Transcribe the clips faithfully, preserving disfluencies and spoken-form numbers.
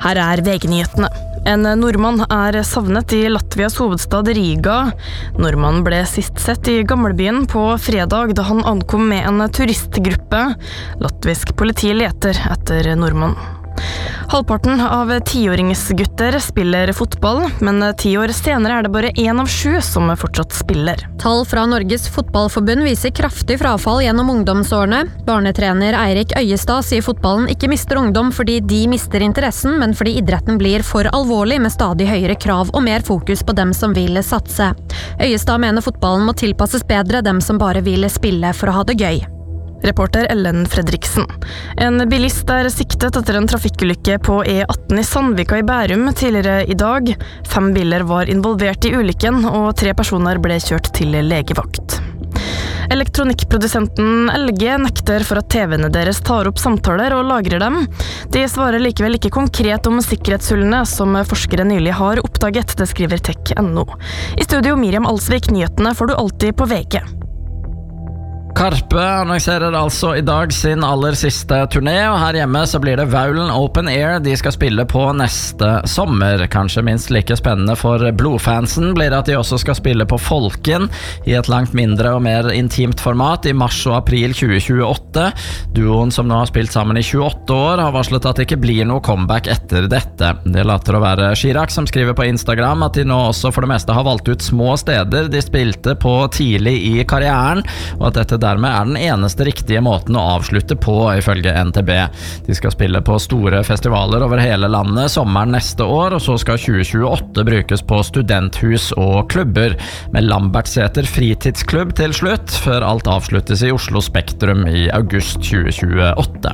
Her er V G-nyhetene. En nordmann er savnet i Latvias hovedstad Riga. Nordmannen ble sist sett i gamlebyen på fredag da han ankom med en turistgruppe. Latvisk politi leter etter nordmannen. Halvparten av tiåringsgutter spiller fotball, men ti år senere er det bare en av sju som fortsatt spiller. Tall fra Norges fotballforbund viser kraftig frafall gjennom ungdomsårene. Barnetrener Eirik Øyestad sier fotballen ikke mister ungdom fordi de mister interessen, men fordi idretten blir for alvorlig med stadig høyere krav og mer fokus på dem som vil satse. Øyestad mener fotballen må tilpasses bedre dem som bare vil spille for å ha det gøy. Reporter Ellen Fredriksen. En bilist er siktet etter en trafikkulykke på E atten i Sandvika i Bærum tidligere i dag. Fem biler var involvert i ulykken, og tre personer ble kjørt til legevakt. Elektronikkprodusenten L G nekter for at T V-ene deres tar opp samtaler og lagrer dem. De svarer likevel ikke konkret om sikkerhetshullene som forskere nylig har oppdaget, det skriver tech punktum no. I studio Miriam Alsvik, nyhetene får du alltid på V G. Karpe annonserer altså i dag sin aller siste turné, og her hjemme så blir det Vaulen Open Air de skal spille på neste sommer. Kanskje minst like spennende for blodfansen blir at de også skal spille på Folken i et langt mindre og mer intimt format i mars og april tjue tjueåtte. Duoen som nå har spilt sammen i tjueåtte år har varslet at det ikke blir noe comeback etter dette. Det later å være Chirac som skriver på Instagram at de nå også for det meste har valgt ut små steder de spilte på tidlig i karrieren, og at dette dermed er den eneste riktige måten å avslutte på, ifølge N T B. De skal spille på store festivaler over hele landet sommeren neste år, og så skal tjue tjueåtte brukes på studenthus og klubber, med Lambertseter fritidsklubb til slutt, før alt avsluttes i Oslo Spektrum i august tjue tjueåtte.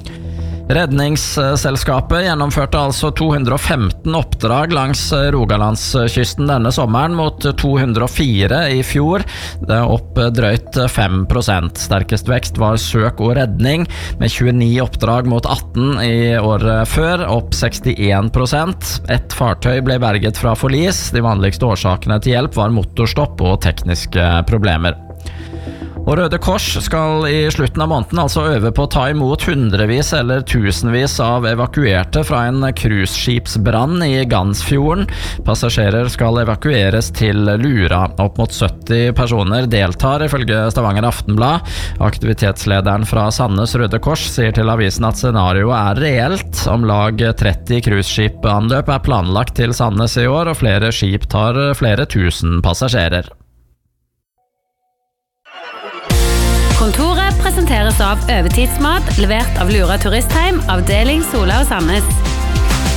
Redningsselskapet gjennomførte altså to hundre og femten oppdrag langs Rogalandskysten denne sommeren mot to hundre og fire i fjor. Det er opp drøyt fem prosent. Sterkest vekst var søk og redning, med tjueni oppdrag mot atten i året før, opp sekstien prosent. Et fartøy ble berget fra forlis. De vanligste årsakene til hjelp var motorstopp og tekniske problemer. Og Røde Kors skal i slutten av måneden altså øve på å ta imot hundrevis eller tusenvis av evakuerte fra en cruiseskipsbrann i Gansfjorden. Passasjerer skal evakueres til Lura. Opp mot sytti personer deltar, ifølge Stavanger Aftenblad. Aktivitetslederen fra Sandnes Røde Kors sier til avisen at scenarioet er reelt. Om lag tretti cruiseskipanløp er planlagt til Sandnes i år, og flere skip tar flere tusen passasjerer. Kontoret presenteres av Øvetidsmat, levert av Lura Turistheim, avdeling Sola og Sandnes.